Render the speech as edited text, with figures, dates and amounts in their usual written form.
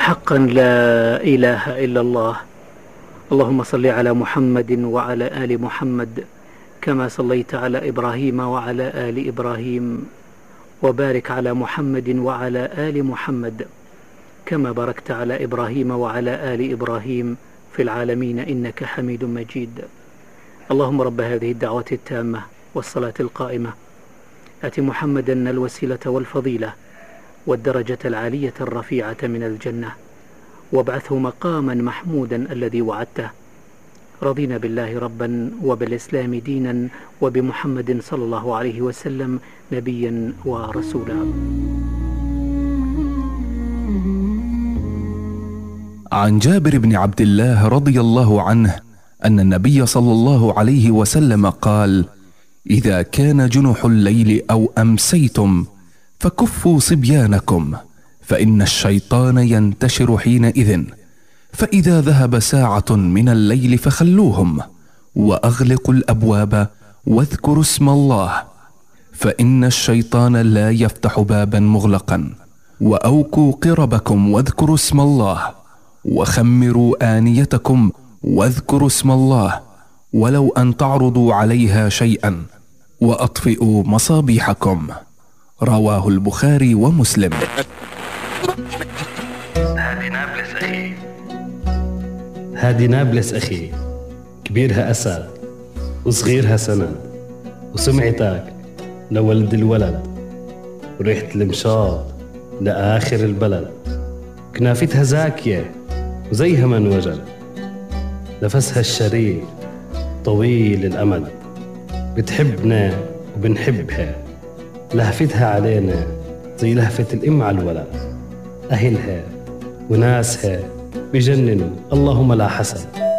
حقا لا إله إلا الله. اللهم صل على محمد وعلى آل محمد كما صليت على إبراهيم وعلى آل إبراهيم، وبارك على محمد وعلى آل محمد كما باركت على إبراهيم وعلى آل إبراهيم في العالمين إنك حميد مجيد. اللهم رب هذه الدعوة التامة والصلاة القائمة آت محمدا الوسيلة والفضيلة والدرجة العالية الرفيعة من الجنة، وابعثه مقاما محمودا الذي وعدته. رضينا بالله ربا وبالإسلام دينا وبمحمد صلى الله عليه وسلم نبيا ورسولا. عن جابر بن عبد الله رضي الله عنه أن النبي صلى الله عليه وسلم قال: إذا كان جنح الليل أو أمسيتم فكفوا صبيانكم، فإن الشيطان ينتشر حينئذ، فإذا ذهب ساعة من الليل فخلوهم، وأغلقوا الأبواب واذكروا اسم الله، فإن الشيطان لا يفتح بابا مغلقا، وأوكوا قربكم واذكروا اسم الله، وخمروا آنيتكم واذكروا اسم الله، ولو أن تعرضوا عليها شيئا، وأطفئوا مصابيحكم. رواه البخاري ومسلم. هادي نابلس أخي، كبيرها أسد وصغيرها سند، وسمعتك لولد الولد، وريحة المشاط لآخر البلد، كنافتها زاكية وزيها من وجد، نفسها الشريف طويل الأمد، بتحبنا وبنحبها، لهفتها علينا زي لهفة الأم على الولد، أهلها وناسها بجننوا اللهم لا حسد.